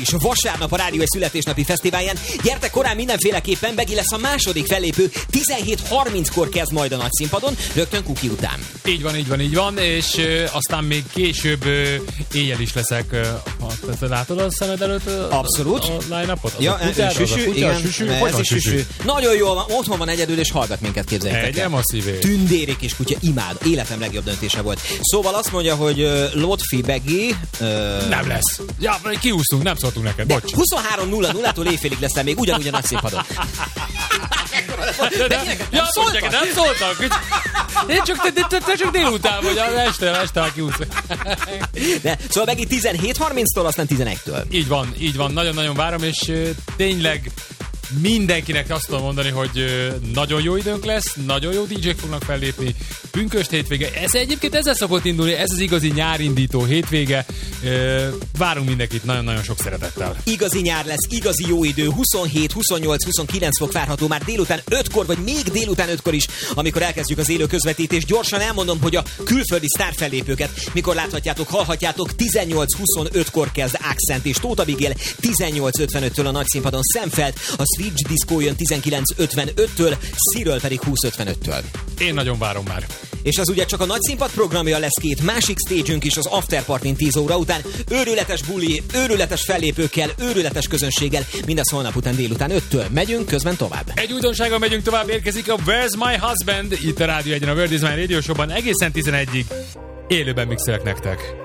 És vasárnap a Rádió egy születésnapi fesztiválján. Gyertek korán mindenféleképpen, Begi lesz a második fellépő, 17:30-kor kezd majd a nagyszínpadon, rögtön Kuki után. Így van, és aztán még később éjjel is leszek. Látod a szemed előtt Abszolút. A line-upot? Ja, süsü. Nagyon jól van, otthon van egyedül, és hallgat minket, képzeljétek el. Masszívé. Tündéri kis kutya, imád. Életem legjobb döntése volt. Szóval azt mondja, hogy Lotfi Begi... Nem lesz. Ja, kiúsztunk, nem szóltunk neked, bocs. 23:00-tól éjfélig leszel még ugyanúgy a nagyszínpadon. Nem szóltak. Te csak délután vagy, az este már kiúszunk. Szóval Begi 17:30-tól, aztán 11-től. Így van. Nagyon-nagyon várom, és tényleg mindenkinek azt tudom mondani, hogy nagyon jó időnk lesz, nagyon jó DJ-k fognak fellépni, pünkösd hétvége. Ez egyébként ezzel szokott indulni, ez az igazi nyárindító hétvége. Várunk mindenkit nagyon-nagyon sok szeretettel. Igazi nyár lesz, igazi jó idő, 27, 28, 29 fok várható már délután 5-kor, vagy még délután 5-kor is, amikor elkezdjük az élő közvetítést. Gyorsan elmondom, hogy a külföldi sztárfellépőket mikor láthatjátok, hallhatjátok. 18:25-kor kezd Accent és Tóth Abigail, 18:55-től a nagyszínpadon Szemfeld, a Switch Disco jön 19:55-től, Cyril pedig 20:55-től. Én nagyon várom már. És az ugye csak a nagyszínpad programja lesz, két másik stage-ünk is az Afterparty 10 óra után. Őrületes buli, őrületes fellépőkkel, őrületes közönséggel. Mindez holnap után délután 5-től. Megyünk közben tovább. Egy újdonsággal megyünk tovább, érkezik a Where's My Husband? Itt a Rádió 1-en, a World is My Radio Show-ban egészen 11-ig élőben mixelek nektek.